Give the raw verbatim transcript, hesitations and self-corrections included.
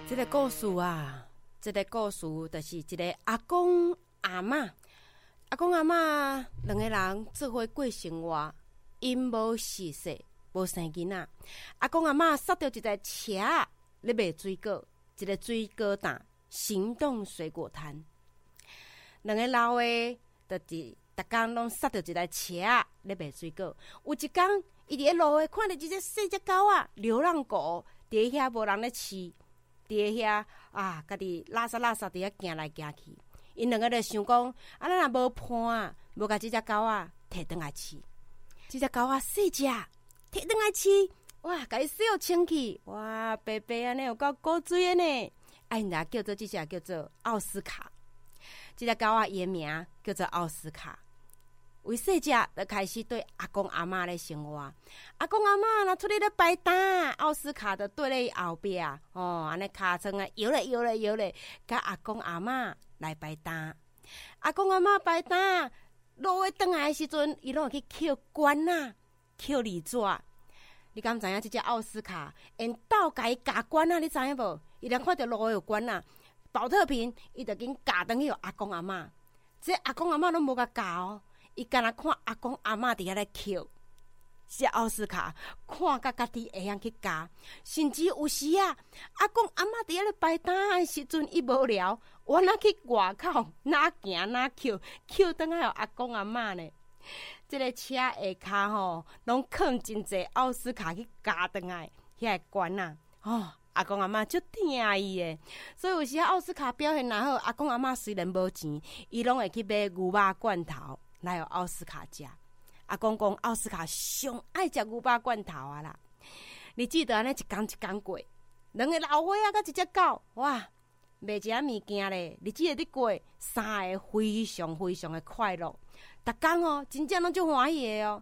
这个故事啊，这个故事就是一个阿公阿嬷，阿公阿嬷两个人做伙过生活，因无事世，无生囡仔。阿公阿嬷杀着一台车咧卖水果，一个水果摊，行动水果摊。两个老的，就是逐工拢杀着一台车咧卖水果。有一天，伊伫咧路诶看到一只细只狗仔，流浪狗，伫遐无人咧饲。伫遐啊，家己拉撒拉撒伫遐行来行去，因两个就想讲，啊，咱若无伴啊，无甲即只狗仔摕转来饲。即只狗仔细只，摕转来饲，哇，甲伊洗好清气，哇，白白安尼有够古锥诶呢。啊，因若叫做即只叫做奥斯卡，即只狗仔伊诶名叫做奥斯卡。为细只就开始对阿公阿嬷咧生活，阿公阿嬷若出去咧摆摊，奥斯卡就对咧伊后壁，哦，安尼尻川啊摇咧摇咧摇咧，甲阿公阿嬷来摆摊。阿公阿嬷摆摊，落尾转来的时阵，伊拢会去捡管啊，捡梨纸。你敢知影？即只奥斯卡因倒甲伊夹管啊，你知影无？伊若看到路尾有管啊，保特瓶，伊就紧夹转去互阿公阿嬷。这阿公阿嬷拢无甲夹哦。伊敢若看阿公阿嬷伫遐咧捡，是奥斯卡看甲家己会晓去夹，甚至有时啊，阿公阿嬷伫遐咧摆摊的时阵，伊无聊，我哪去外口哪行哪捡，捡转来互阿公阿嬷呢？这个车下骹吼，拢放真济奥斯卡去夹转来，遐个管啊，哦。阿公阿嬷足疼伊的，所以有时啊，奥斯卡表现若好，阿公阿嬷虽然无钱，伊拢会去买牛肉罐头来互奥斯卡食。阿公讲奥斯卡上爱食牛肉罐头啊啦！你记得安尼一工一工过，两个老伙仔甲一只狗，哇，卖一下物件咧，日子会伫过，三个非常非常的快乐。逐工哦，真正拢足欢喜的哦。